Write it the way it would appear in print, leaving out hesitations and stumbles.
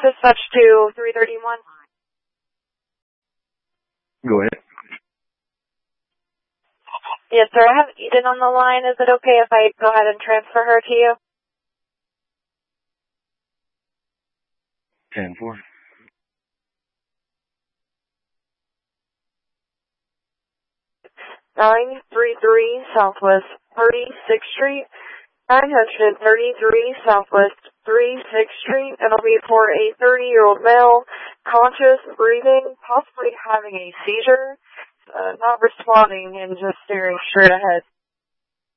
Dispatch to 331. Go ahead. Yes, sir. I have Eden on the line. Is it okay if I go ahead and transfer her to you? 10-4. Nine three three Southwest 36th Street. 933 Southwest 36th Street. It'll be for a 30-year-old male, conscious, breathing, possibly having a seizure, not responding, and just staring straight ahead.